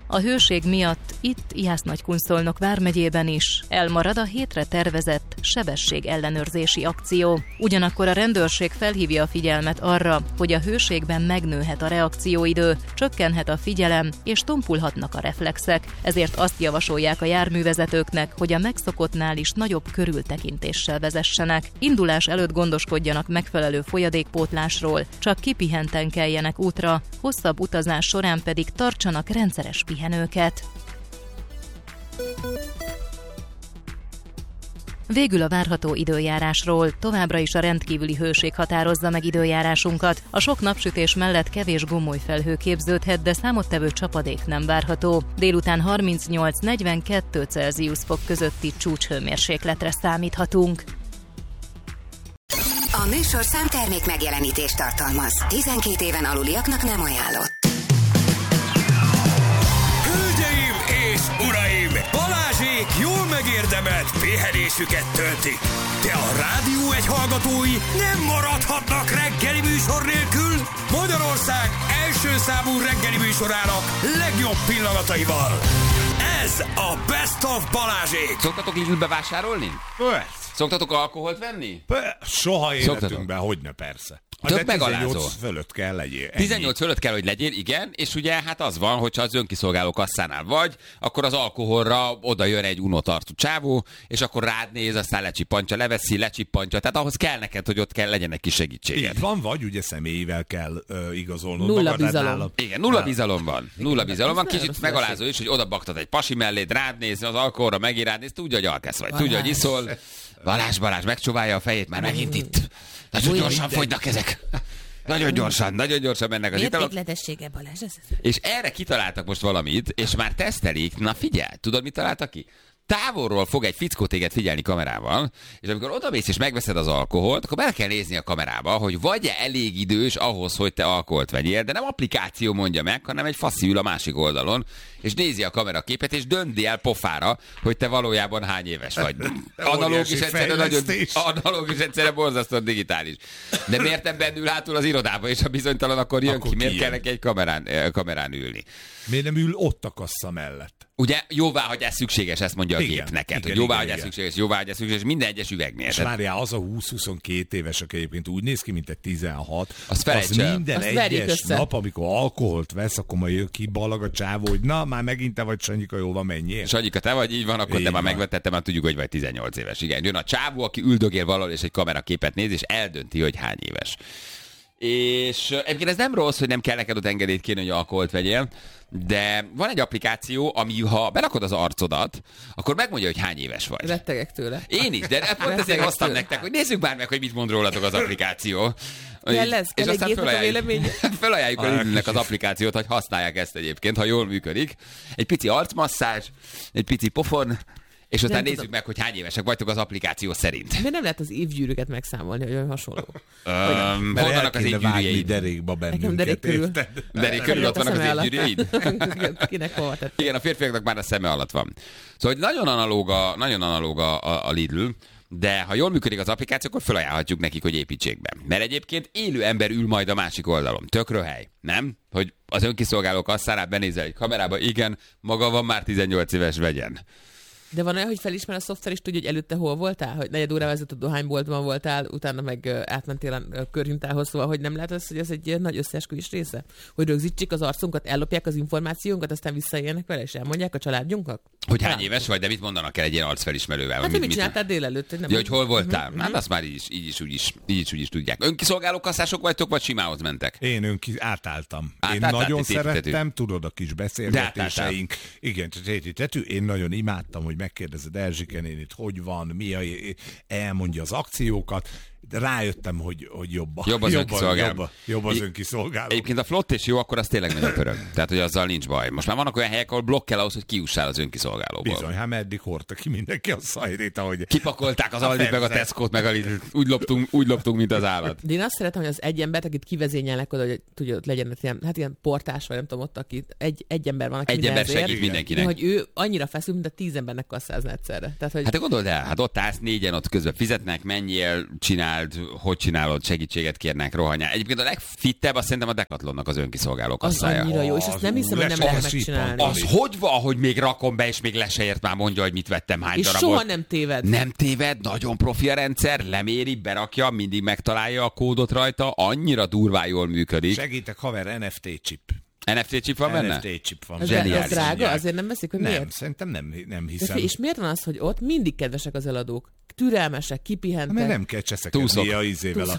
A hőség miatt itt Jász-Nagykunszolnok vármegyében is elmarad a hétre tervezett sebességellenőrzési akció. Ugyanakkor a rendőrség felhívja a figyelmet arra, hogy a hőségben megnőhet a reakcióidő, csökkenhet a figyelem és tompulhatnak a reflexek, ezért azt javasolják a járművezetőknek, hogy a megszokottnál is nagyobb körültekintéssel vezessenek. Indulás előtt gondoskodjanak megfelelő folyadékpótlásról, csak kipihenten keljenek útra, hosszabb utazás során pedig tartsanak rendszeres pihenőket. Végül a várható időjárásról. Továbbra is a rendkívüli hőség határozza meg időjárásunkat. A sok napsütés mellett kevés gomolyfelhő képződhet, de számottevő csapadék nem várható. Délután 38-42 Celsius fok közötti csúcshőmérsékletre számíthatunk. A műsorszám termék megjelenítést tartalmaz. 12 éven aluliaknak nem ajánlott. Hölgyeim és uraim! Balázsék jól megérdemelt pihenésüket töltik. De a Rádió 1 hallgatói nem maradhatnak reggeli műsor nélkül. Magyarország első számú reggeli műsorának legjobb pillanataival. Ez a Best of Balázsék. Szoktatok Lidlbe vásárolni? Persze. Szoktatok alkoholt venni? Soha életünkben, hogyne persze. Tök megalázó. 18 fölött kell legyél. Ennyi. 18 fölött kell, hogy legyél, igen, és ugye hát az van, hogyha az önkiszolgáló kasszánál vagy, akkor az alkoholra oda jön egy unotartú csávó, és akkor rád néz, aztán lecsippantja, leveszi, lecsippantja, tehát ahhoz kell neked, hogy ott kell legyen egy kis segítséged. Így van, vagy ugye személyivel kell igazolnod. Nulla bizalom. Igen, nulla bizalom van. Nulla bizalom van, kicsit megalázó is, hogy oda baktat egy pasi melléd, rád néz, az alkoholra megír, rád néz, tudja, hogy alkesz vagy, tudja, hogy iszol. Balázs megcsóválja a fejét, már megint itt. Nagyon gyorsan fogynak ezek. Nagyon gyorsan mennek az italok. Mértékletessége, Balázs. És erre kitaláltak most valamit, és már tesztelik. Na figyelj, tudod, mit találtak ki? Távolról fog egy fickó téged figyelni kamerával, és amikor odamész és megveszed az alkoholt, akkor bele kell nézni a kamerába, hogy vagy-e elég idős ahhoz, hogy te alkoholt vegyél, de nem applikáció mondja meg, hanem egy faszi ül a másik oldalon, és nézi a kameraképet, és dönti el pofára, hogy te valójában hány éves vagy. Analógis egyszerűen borzasztóan digitális. De miért nem bennül hátul az irodába, és ha bizonytalan, akkor jön ki. Miért kell neki egy kamerán ülni? Miért nem ül ott a kassa mellett? Ugye jóváhagyás szükséges, ezt mondja a gép neked, igen, hogy jóváhagyás szükséges minden egyes üvegnél. És várjál, az a 20-22 éves, aki egyébként úgy néz ki, mint egy 16, az minden azt egyes nap, amikor alkoholt vesz, akkor majd jön ki ballag a csávó, hogy na, már megint te vagy, Sanyika, jóval menjél. Sanyika, te vagy, így van, akkor így te már van. megvetted, már tudjuk, hogy vagy 18 éves. Igen, jön a csávó, aki üldögél valahol, és egy kameraképet néz, és eldönti, hogy hány éves. És egyébként ez nem rossz, hogy nem kell neked ott engedélyt kérni, hogy alkoholt vegyél, de van egy applikáció, ami ha berakod az arcodat, akkor megmondja, hogy hány éves vagy. Rettegek tőle. Én is, de pont ezért hoztam nektek, hogy nézzük már meg, hogy mit mond rólatok az applikáció. Kell egy gépnek a véleménye? Felajánljuk a Lidlnek az applikációt, hogy használják ezt egyébként, ha jól működik. Egy pici arcmasszázs, egy pici pofon, és aztán nézzük meg, hogy hány évesek vagytok az applikáció szerint. De nem lehet az évgyűrűket megszámolni, hogy olyan hasonló. Honnan az évgyűrűjeid? Derékba bennünket. Derék körül. Derék körül ott vannak az évgyűrűjeid? Kinek hova tett? Igen, a férfiaknak már a szeme alatt van. Szóval hogy nagyon analóg a Lidl, de ha jól működik az applikáció, akkor felajánlhatjuk nekik, hogy építsék be. Mert egyébként élő ember ül majd a másik oldalon. Tök röhely, nem? Hogy az önkiszolgáló kasszánál benézel egy kamerába, igen, maga van már 18 éves, vegyen. De van olyan, hogy felismer a szoftver, és tudja, hogy előtte hol voltál? Hogy negyed órával ezelőtt a dohányboltban voltál, utána meg átmentél a körhintához, szóval hogy nem lehet az, hogy ez egy nagy összeesküvés része? Hogy rögzítsék az arcunkat, ellopják az információnkat, aztán visszaélnek vele, és elmondják a családjunknak? Hogy hány éves vagy, de mit mondanak el egy ilyen arcfelismerővel? Hát, hogy mit csináltál délelőtt? Hogy, ja, hogy hol voltál? Hát azt már így is tudják. Önkiszolgáló kasszások vagytok, vagy simához mentek? Én átálltam. Én nagyon szerettem, tudod, a kis beszélgetéseink. Igen, én nagyon imádtam, hogy megkérdezed Erzsike nénit, hogy van, elmondja az akciókat, de rájöttem, hogy jobb az önkiszolgáló. Egyébként a flott és jó, akkor az tényleg nagyon pörög. Tehát, hogy azzal nincs baj. Most már vannak olyan helyek, ahol blokk kell ahhoz, hogy kiussál az önkiszolgálóból. Bizony, hát meddig hordta ki mindenki a szajrét, ahogy... Kipakolták az Aldit, meg a Tesco-t, meg a Lidl-t. Úgy loptunk, mint az állat. De én azt szeretem, hogy az egy embert, akit kivezényelnek oda, hogy tudja, ott legyen ilyen portás, vagy nem tudom, ott, aki egy ember van, aki egy ember segít mindenkinek. Hogy ő annyira feszül, mint a 10 embernek kasszázna egyszerre. Tehát, hogy... Hát te gondold el, hát ott állsz négyen, ott közben fizetnek, menjél, csinál, hogy csinálod, segítséget kérnek, rohanjál. Egyébként a legfittebb, azt szerintem a Decathlonnak az önkiszolgáló kasszája. Az annyira jó, és azt nem hiszem, hogy nem lehet megcsinálni. Az hogy van, hogy még rakom be, és még le se ért, már mondja, hogy mit vettem, hány darabot. És soha nem téved. Nem téved, nagyon profi a rendszer, leméri, berakja, mindig megtalálja a kódot rajta, annyira durván jól működik. Segítek, haver, NFT chip. NFT chip van benne? NFT chip van. Az drága? Azért nem veszik, hogy miért? Nem, szerintem nem hiszem. És miért van az, hogy ott mindig kedvesek az eladók? Türelmesek, kipihentek. Mert nem kell cseszekedni a izével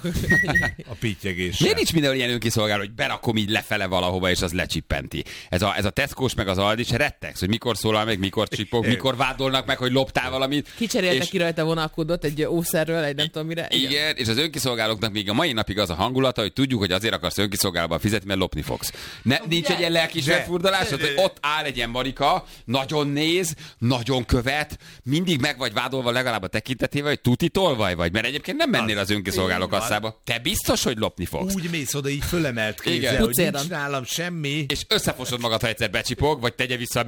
a pittyegéssel. Miért nincs mindenhol ilyen önkiszolgáló, hogy berakom így lefele valahova, és az lecsippenti? Ez a Tesco-s meg az Aldi se rettegsz, hogy mikor szólal meg, mikor csipog, mikor vádolnak meg, hogy loptál valamit. Kicseréltek ki rajta vonalkódot egy ószerről, egy nem tudom mire. Igen, és az önkiszolgálóknak még a mai napig az a hangulata, hogy tudjuk, hogy azért akarsz önkiszolgálóban fizetni, mert lopni fogsz. Nincs egy ilyen lelkismert furdalásod, hogy ott áll egy ilyen Marika, nagyon néz, nagyon követ, mindig meg vagy vádolva legalább a tekintetével, hogy tuti tolvaj vagy, mert egyébként nem mennél az önkiszolgáló kasszába. Te biztos, hogy lopni fogsz. Úgy mész oda így fölemelt kézzel, hogy nincs nálam semmi. És összefosod magad, ha egyszer becsipog, vagy tegye vissza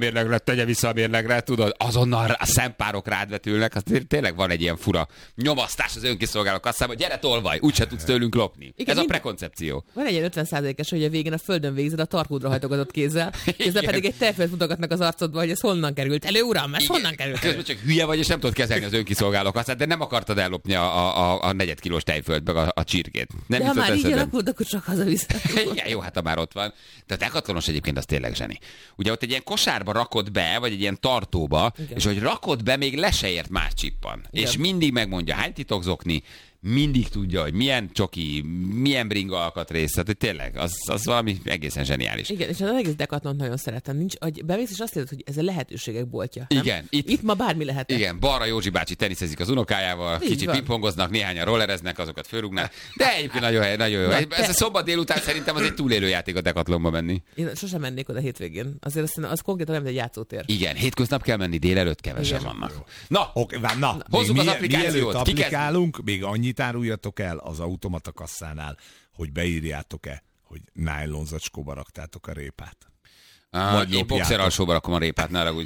a mérlegre, tudod, azonnal a szempárok rád vetülnek, az tényleg van egy ilyen fura nyomasztás az önkiszolgáló kasszába, gyere tolvaj, úgyse tudsz tőlünk lopni. Igen, ez a prekoncepció. Van egy ilyen 50%-es, hogy a végén a földön végzed a tarkódra hajtogatott kézzel, közben pedig egy tejfölt mutogatnak az arcodba, hogy ez honnan került elő, uram, ez honnan került elő. Közben csak hülye vagy, és nem tudod kezelni az önkiszolgáló kasszát, de nem akartad ellopni a 4 kilós tejföldbe a csirkét. Nem de ha már így alakult, akkor csak hazavisz. Igen, jó, hát ha már ott van. De a Decathlonos egyébként az tényleg zseni. Ugye ott egy ilyen kosárba rakod be, vagy egy ilyen tartóba, igen. És hogy rakod be, még le se ért már csippan. Igen. És mindig megmondja, hány titokzokni, mindig tudja, hogy milyen csoki, milyen bringa alkatrész, tehát hogy tényleg, az valami egészen zseniális. Igen, és az egész Decathlont nagyon szeretem. Nincs, hogy bemész, és azt érted, hogy ez a lehetőségek boltja. Nem? Igen. Itt ma bármi lehet. Igen, balra Józsi bácsi teniszezik az unokájával, kicsit pingpongoznak, néhányan rollereznek, azokat fölrúgnak, de egyébként nagyon jó. Ez a szombat délután szerintem az egy túlélő játék a Decathlonba menni. Én sosem mennék oda hétvégén. Azért az konkrétan nem egy játszótér. Igen, hétköznap kell menni, délelőtt kevesen vannak. Na, hozzuk az applikációt. Applikálunk, még annyit áruljatok el az automata kasszánál, hogy beírjátok-e, hogy nájlon zacskóba raktátok a répát. Én boxer alsóba rakom a répát, ne ragudj.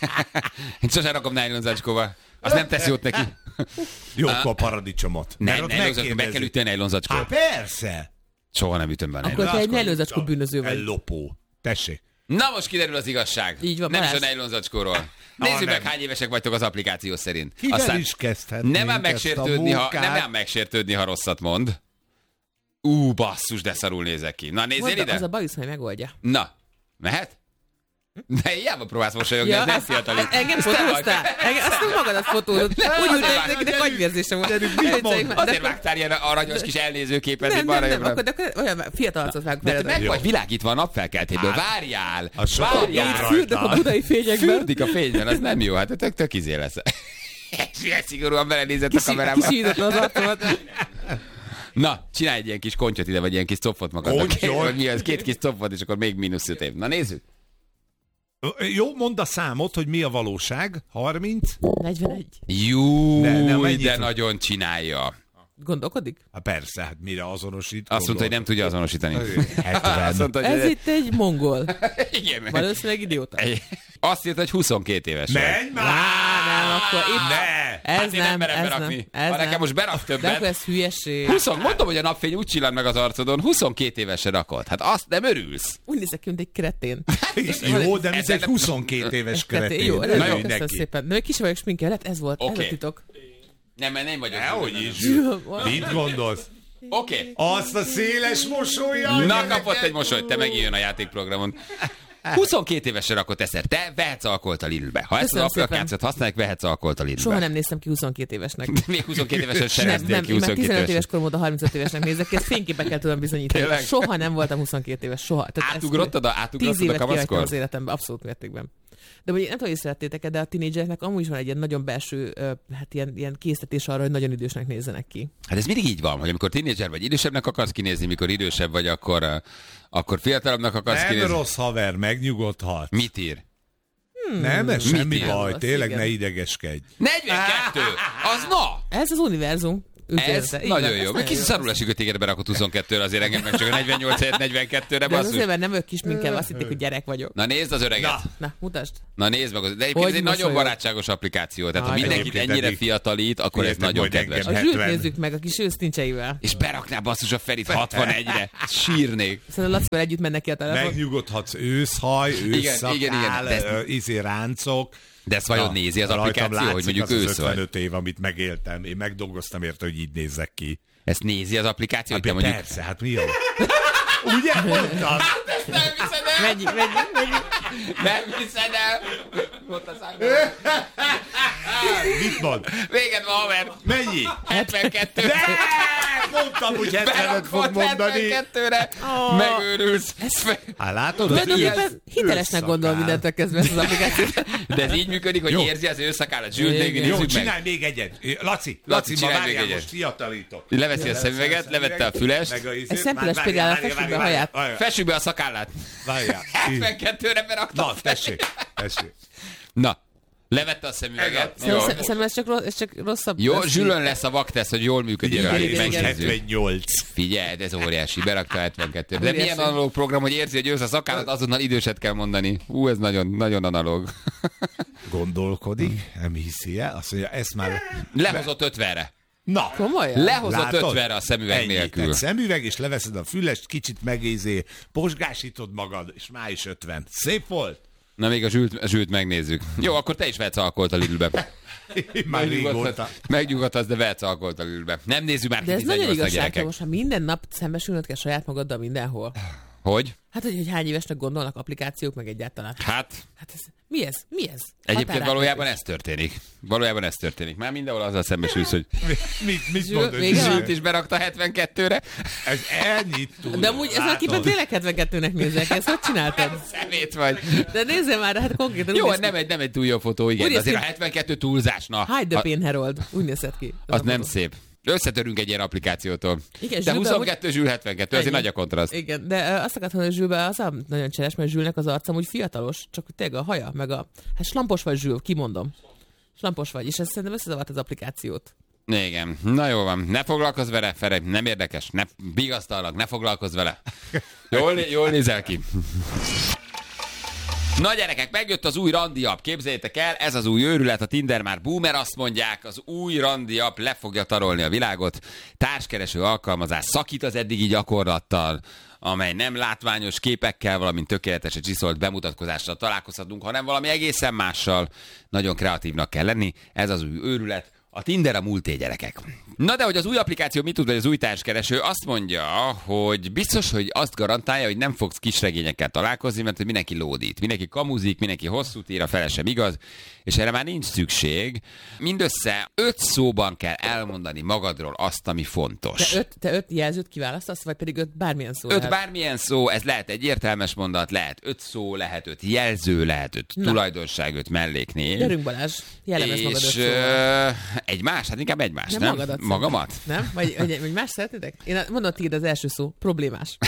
Én sosem rakom nájlon zacskóba. Az nem tesz jót neki. Jó, akkor a paradicsomot. Meg kell ütni a nájlon zacskót. Persze! Soha nem ütöm be a nájlon zacskót. Akkor te egy nájlon zacskó bűnöző vagy. Lopó. Tessék. Na most kiderül az igazság. Így van, nem is a nájlon zacskóról. Nézzük meg, hány évesek vagytok az applikáció szerint. Aztán is kezdhetnénk nem ám megsértődni, ha rosszat mond. Basszus, de szarul nézek ki. Na, nézzél ide. Az a bajusz, hogy megoldja. Na, mehet? De hiába próbálsz mosolyogni, ez nem fiatalít. Engem fotóztál? Azt nem magadat fotózod. Úgy ült, hogy nekinek agyvérzése volt. Azért vágtál ilyen aranyos kis elnézőképet, hogy balra jobbra. Nem, akkor olyan fiatal arcot vágok fel. De meg vagy világítva a napfelkeltéből. Várjál! Fürdök a budai fényekben. Fürdik a fényben, az nem jó. Hát tök izé lesz. És ilyen szigorúan belenézett a kamerába. Kisított az arcomat. Na, csinálj egy ilyen kis kontyot ide, vagy ilyen kis copfot magadnak. Vagy mi az, 2 kis copfot, és akkor még mínusz 5 év. Na nézzük. Jó, mondd a számot, hogy mi a valóság. 30? 41. Jú, de nagyon csinálja. Gondolkodik? Persze, hát mire azonosít? Azt mondta, hogy nem tudja azonosítani. 70. Mondta, ez itt egy mongol. Igen. Valószínűleg idióta. Azt írta, hogy 22 éves. Menj már! Nem, akkor itt... Ne! Ez nem, ha nekem most berak többet. De akkor ez hülyeség. Mondom, hogy a napfény úgy csillan meg az arcodon, 22 évesen rakod. Hát azt nem örülsz. Úgy nézek ki, mint egy kretén. Jó, de mint egy 22 éves kretén. Jó, köszönöm szépen. Nő, kis vagyok sminkelhet, ez volt. Ez a titok. Nem, mert nem vagyok. Nehogy is. Mit gondolsz? Oké. Azt a széles mosolya. Na, kapott egy mosolyt, te megint jön a játékprogramon. 22 évesen rakott eszer. Te vehetsz alkoholt a Lidlbe. Ha ezt az applikációt használják, vehetsz alkoholt a Lidlbe. Soha nem néztem ki 22 évesnek. Még 22 évesen sem néztél ki 22 évesen. 15 éves korom óta 35 évesnek nézek ki, ezt fényképekkel tudom bizonyítani. Tényleg? Soha nem voltam 22 éves, soha. Átugrottad a kamaszkor? Az életemben, abszolút mértékben. De nem tudom, hogy szerettétek, de a tínédzsereknek amúgy is van egy ilyen nagyon belső, hát ilyen késztetés arra, hogy nagyon idősnek nézzenek ki. Hát ez mindig így van, hogy amikor tínédzser vagy idősebbnek akarsz kinézni, mikor idősebb vagy, akkor fiatalabbnak akarsz kinézni. Nem rossz haver, megnyugodhat. Mit ír? Nem, ez semmi baj, tényleg ne idegeskedj. 42! Az na! Ez az univerzum. Ez nagyon jó. Kicsit szarul esik, hogy téged berakott 22-re, azért engem meg csak a 48 42-re. De azért, mert nem ők kisminkelve, azt hitték, hogy gyerek vagyok. Na nézd az öreget. Na mutasd. Na nézd meg. De egyébként ez egy nagyon barátságos applikáció. Tehát ha mindenkit ennyire fiatalít, akkor ez nagyon kedves. A Zsült nézzük meg a kis ősztincseivel. És berakná basszus a Ferit 61-re. Sírnék. Szerintem Lacival együtt mennek ki a telefon. Megnyugodhatsz, őszhaj, ősszakál, ráncok. De ezt vajon nézi az applikáció, hogy mondjuk ősz vagy? 55 év, amit megéltem. Én megdolgoztam érte, hogy így nézzek ki. Ezt nézi az applikáció? Hát mondjuk... Persze, hát mi jó? Ugye mondtad? Nem hiszed el! Mennyi. Nem hiszed el! Mit mond? Véged van, haver! Mennyi? 72. De! Mondtam, hogy 75 fog mondani. 72-re! Megőrülsz! Hát látod? Tulajdonképpen hitelesnek gondol mindentől kezdve ezt az applikációt. De ez így működik, hogy érzi az őszakállat. Zsült, még jó, csinálj még egyet. Laci, ma várjál, most fiatalítok. Leveszi a szemüveget, levette a fülest. Egy szemfüles például fessük be a haját. Fessük be a szakállát. Várjál. 72-re beraktam. Na, tessék. Na. Levette a szemüveget. Szerintem ez csak rosszabb. Jó, Zsülön lesz a vaktesz, hogy jól működik. 78. Figyelj, ez óriási, berakta 72. De milyen analóg program, hogy érzi, hogy ősz a szakállat, azonnal időset kell mondani. Ez nagyon, nagyon analóg. Gondolkodik, nem hiszi el, azt mondja, ezt már... Lehozott 50-re. Na, komolyan? Lehozott 50-re a szemüveg nélkül. Szemüveg, és leveszed a fülest, kicsit posgásítod magad, és már is 50. Szép volt? Na, még a Zsült megnézzük. Jó, akkor te is vehetsz alkoholt a Lidlbe. Megnyugodhatsz, de vehetsz alkoholt a Lidlbe. Nem nézzük már ki 18-nak gyerekek. De ez nagyon most, ha minden nap szembesülnöd kell saját magaddal mindenhol. Hogy? Hát, hogy hány évesnek gondolnak applikációk, meg egyáltalán. Hát ez, mi ez? Egyébként valójában ez történik. Már mindenhol azzal szembesülsz, hogy mit mondod? Zsült is berakta 72-re. Ez ennyit tud. De amúgy ezzel a képen tényleg 72-nek nézek. Ezt hogy csináltad? Szemét vagy. De nézzél már, hát konkrétan. Jó, nem egy túl jó fotó, igen. Azért a 72 túlzás. Hide the Pain Herald. Úgy nézett ki. Az nem szép. Összetörünk egy ilyen applikációtól. Igen, de 22, Zsül 72, azért nagy a kontraszt. Igen, de azt akartam, hogy Zsülbe az nagyon cseles, mert Zsülnek az arcam úgy fiatalos, csak tényleg a haja, meg a... Hát slampos vagy, Zsül, kimondom. Slampos vagy, és ez szerintem összezavart az applikációt. Igen, na jó van, ne foglalkozz vele, Feri, nem érdekes, ne vigasztalak, ne foglalkozz vele. Jól nézel ki. Na gyerekek, megjött az új randi app, képzeljétek el, ez az új őrület, a Tinder már boomer, azt mondják, az új randi app le fogja tarolni a világot, társkereső alkalmazás szakít az eddigi gyakorlattal, amely nem látványos képekkel, valamint tökéletesen csiszolt bemutatkozással találkozhatunk, hanem valami egészen mással. Nagyon kreatívnak kell lenni, ez az új őrület, a Tinder a múlté, gyerekek. Na de hogy az új applikáció mit tud, vagy az új társkereső, azt mondja, hogy biztos, hogy azt garantálja, hogy nem fogsz kisregényekkel találkozni, mert hogy mindenki lódít, mindenki kamuzik, mindenki hosszút ír, a fele sem igaz, és erre már nincs szükség. Mindössze 5 szóban kell elmondani magadról azt, ami fontos. Te 5 jelzőt kiválasztasz, vagy pedig 5 bármilyen szó? 5 bármilyen szó, ez lehet egy értelmes mondat, lehet 5 szó, lehet 5 jelző, lehet 5 tulajdonság, 5 melléknév. Gyerünk Balázs, jellemez magad 5 szóval. Egymás? Hát inkább egymást, nem? Magamat? Nem? Vagy más szeretnétek? Én mondom, tiéd az első szó. Problémás.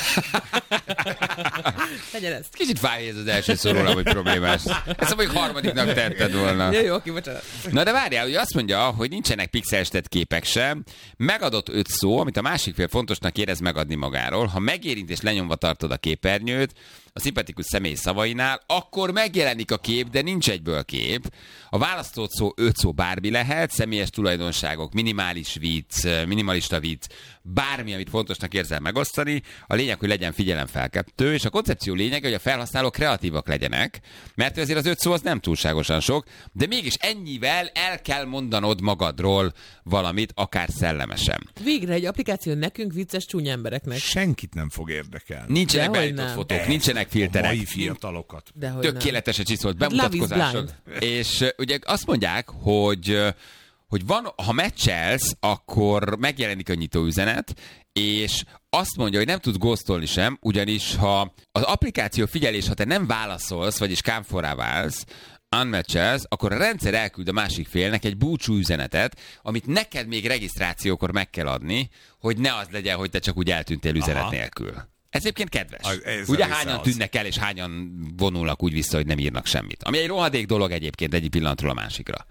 Legyen ez. Kicsit fáj ez az első szó róla, hogy problémás. Ezt mondjuk harmadiknak tetted volna. Jó, oké, bocsánat. Na de várjál, hogy azt mondja, hogy nincsenek pixelstett képek sem. Megadott 5 szó, amit a másik fél fontosnak érez megadni magáról. Ha megérint és lenyomva tartod a képernyőt, a szimpatikus személy szavainál, akkor megjelenik a kép, de nincs egyből kép. A választott szó 5 szó bármi lehet, személyes tulajdonságok, minimalista vicc, bármi, amit fontosnak érzel megosztani. A lényeg, hogy legyen figyelemfelkeltő, és a koncepció lényege, hogy a felhasználók kreatívak legyenek, mert azért az 5 szó az nem túlságosan sok, de mégis ennyivel el kell mondanod magadról valamit, akár szellemesen. Végre egy applikáció nekünk, vicces csúnya embereknek. Senkit nem fog érdekelni. Nincsenek beállított fotók, nincsenek filterek. A mai fiatalokat. Tökéletesen csiszolt bemutatkozások. És ugye azt mondják, hogy van, ha meccselsz, akkor megjelenik a nyitóüzenet, és azt mondja, hogy nem tudsz ghostolni sem, ugyanis ha az applikáció figyelés, ha te nem válaszolsz, vagyis kámforrá válsz, unmatchelsz, akkor a rendszer elküld a másik félnek egy búcsú üzenetet, amit neked még regisztrációkor meg kell adni, hogy ne az legyen, hogy te csak úgy eltűntél üzenet nélkül. Ez egyébként kedves. Ugye hányan tűnnek el, és hányan vonulnak úgy vissza, hogy nem írnak semmit. Ami egy rohadék dolog egyébként egyik pillanatról a másikra.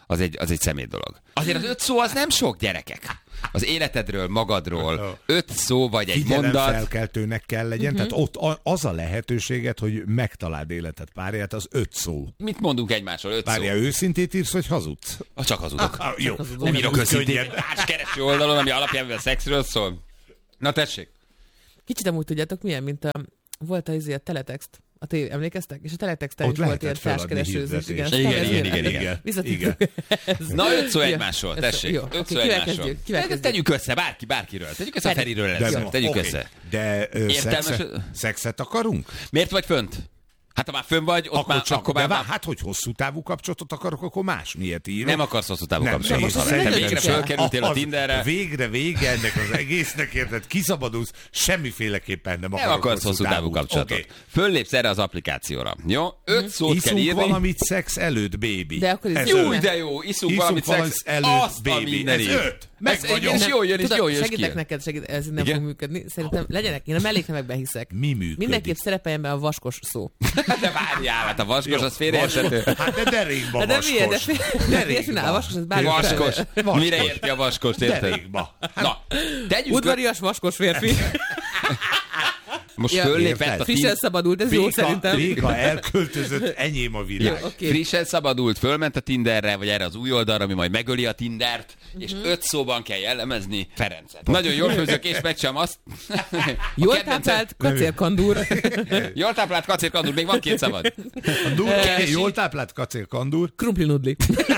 az egy szemét dolog. Azért az 5 szó az nem sok, gyerekek. Az életedről, magadról 5 szó vagy egy mondat. Felkeltőnek kell legyen, tehát ott az a lehetőséget, hogy megtaláld életed párját, az 5 szó. Mit mondunk egymásról? 5 szó. Párja, őszintét írsz, vagy hazudsz? Csak hazudok. Jó, nem írok őszintén. Kereső oldalon, ami alapján a szexről szól. Na tessék. Kicsit amúgy tudjátok milyen, mint volt a teletext. Emlékeztek? És a teletexten is volt ilyen társkeresőzés. Igen. Na, 5 szó egymásról, tessék. 5 szó egymásról. Tegyük össze, bárkiről. Tegyük össze a Feriről. Tegyük össze. De szexet akarunk? Miért vagy fönt? Hát ha már fönn vagy, ott akkor már... Hát, hogy hosszú távú kapcsolatot akarok, akkor más miért írok? Nem akarsz hosszú távú kapcsolatot. Te végre fölkerültél a Tinderre. Végre ennek az egésznek, érted? Kiszabadulsz, semmiféleképpen nem akarsz hosszú távú kapcsolatot. Okay. Föllépsz erre az applikációra. Jó? 5 szót kell írni. Iszunk valamit szex előtt, baby. De akkor de jó. Iszunk valamit szex előtt, baby. Ez 5. Ez jól jön, és jól jön. Segítek neked, ez nem fog működni. Szerintem legyenek, én a melléknevekben hiszek. Mi működik? Mindenképp szerepeljen be a vaskos szó. De várjál, hát a vaskos az félreérthető. Hát de derékba vaskos. Vaskos. Mire érti a vaskos, érted? Derékba. Na, tegyünk... Udvarias vaskos férfi. Most föllépett a frissen szabadult, ez jó szerintem. Béka elköltözött, enyém a világ. Jó, okay. Frissen szabadult, fölment a Tinderre, vagy erre az új oldalra, ami majd megöli a Tindert, és 5 szóban kell jellemezni Ferencet. Nagyon jól főzök, és megcsinálom azt. Jól táplált kacérkandúr. Jól táplált kacérkandúr, még van 2 szabad. Jól táplált kacérkandúr. Krumplin-udli.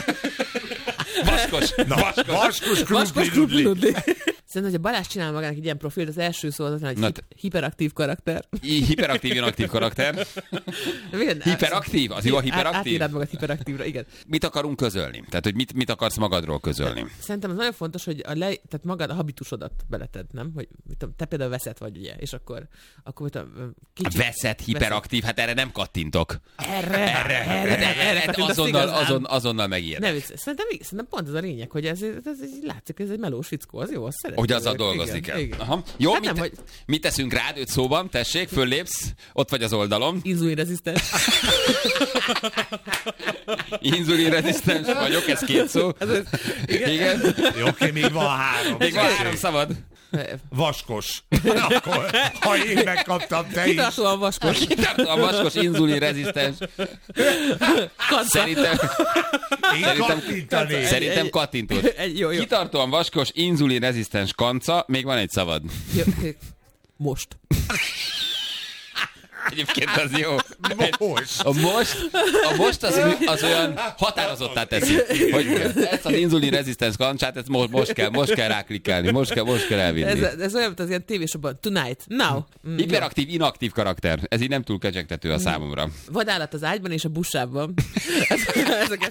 Vaskos krumplin-udli. Szerintem, hogy a Balázs csinál magának egy ilyen profilt, az első szó az egy hiperaktív karakter. Hiperaktív, inaktív karakter. Hiperaktív? Az jó a hiperaktív? Átírnád magad hiperaktívra, igen. Mit akarunk közölni? Tehát, hogy mit akarsz magadról közölni? Szerintem az nagyon fontos, hogy tehát magad a habitusodat beleted, nem? Hogy te például veszett vagy, ugye, és akkor kicsit... Veszett, hiperaktív, hát erre nem kattintok. Erre azonnal megijedek. Szerintem pont ez a lényeg, hogy ez látszik, ez egy melós fickó, az jó, azt szeretem. Hogy azzal dolgozni kell. Aha. Jó, hát mit teszünk rád 5 szóban? Tessék, föllépsz, ott vagy az oldalom. Inzulinrezisztens. Inzulinrezisztens vagyok, ez 2 szó. Igen. Jó, oké, még van 3. Még van 3 szabad. Vaskos. Akkor, ha én megkaptam, te is. Kitartóan vaskos. Kitartóan vaskos, inzulinrezisztens. Szerintem kattintós. Kitartóan vaskos, inzulinrezisztens kanca, még van egy szabad. Most. Egyébként az jó. A most az olyan határozottá teszi, hogy ezt az inzulinrezisztens kancsát, ezt most kell ráklikkelni, most kell elvinni. Ez olyan, mint az ilyen tévésokban. Tonight, now. Hiperaktív, inaktív karakter. Ez így nem túl kecsegtető a számomra. Vadállat az ágyban és a buszában. Ezeket...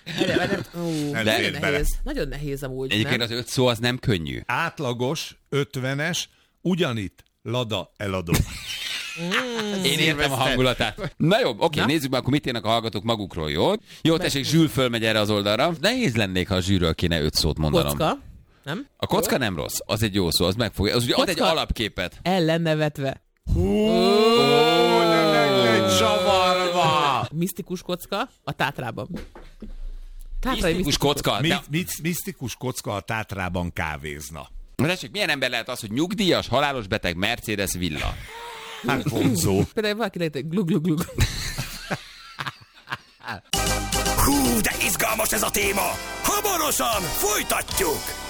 Nagyon nehéz amúgy. Egyébként az 5 szó az nem könnyű. Átlagos, 50-es, ugyanitt Lada eladó. Én értem a hangulatát. Na jó, oké, nézzük meg, akkor mit írnak a hallgatók magukról, jó? Jó, tessék, Zsül fölmegy erre az oldalra. Nehéz lennék, ha a Zsülről kéne 5 szót mondanom. Kocka, nem? A kocka nem rossz, az egy jó szó, az megfogja. Az ugye ad egy alapképet. Ellen nevetve. Csavarva! Misztikus kocka a Tátrában. Misztikus kocka? Misztikus kocka a Tátrában kávézna. Tessék, milyen ember lehet az, hogy nyugdíjas, halálos beteg, Mercedes villa? Hát vonzó. Például valaki lehet, hogy glug. Hú, de izgalmas ez a téma! Hamarosan folytatjuk!